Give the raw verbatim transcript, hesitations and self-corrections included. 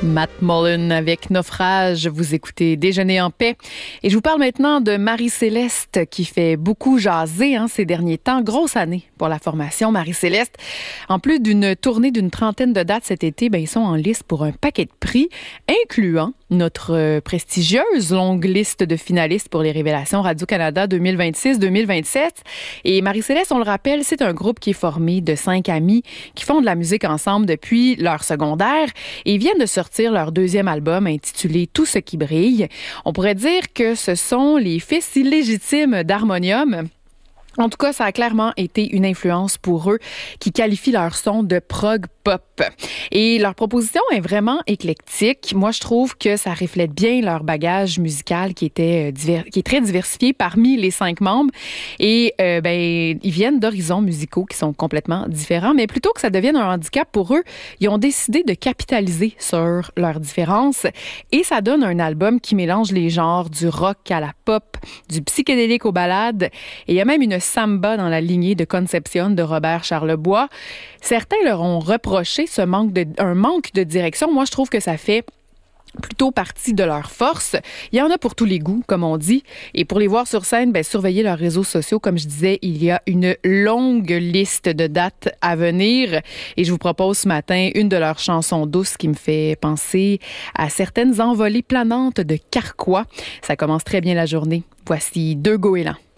Matt Mullen avec Naufrage. Vous écoutez Déjeuner en paix. Et je vous parle maintenant de Marie-Céleste qui fait beaucoup jaser hein, ces derniers temps. Grosse année pour la formation Marie-Céleste. En plus d'une tournée d'une trentaine de dates cet été, ben, ils sont en liste pour un paquet de prix, incluant notre prestigieuse longue liste de finalistes pour les Révélations Radio-Canada deux mille vingt-six deux mille vingt-sept. Et Marie-Céleste, on le rappelle, c'est un groupe qui est formé de cinq amis qui font de la musique ensemble depuis leur secondaire et ils viennent de sortir leur deuxième album intitulé Tout ce qui brille. On pourrait dire que ce sont les fils illégitimes d'Harmonium. En tout cas, ça a clairement été une influence pour eux qui qualifient leur son de prog pop. Et leur proposition est vraiment éclectique. Moi, je trouve que ça reflète bien leur bagage musical qui était divers, qui est très diversifié parmi les cinq membres. Et euh, ben, ils viennent d'horizons musicaux qui sont complètement différents. Mais plutôt que ça devienne un handicap pour eux, ils ont décidé de capitaliser sur leurs différences. Et ça donne un album qui mélange les genres du rock à la pop, du psychédélique aux ballades. Et il y a même une samba dans la lignée de Concepción de Robert Charlebois. Certains leur ont reproché ce manque de, un manque de direction. Moi, je trouve que ça fait plutôt partie de leur force. Il y en a pour tous les goûts, comme on dit. Et pour les voir sur scène, ben, surveillez leurs réseaux sociaux. Comme je disais, il y a une longue liste de dates à venir. Et je vous propose ce matin une de leurs chansons douces qui me fait penser à certaines envolées planantes de Carquois. Ça commence très bien la journée. Voici Deux goélands.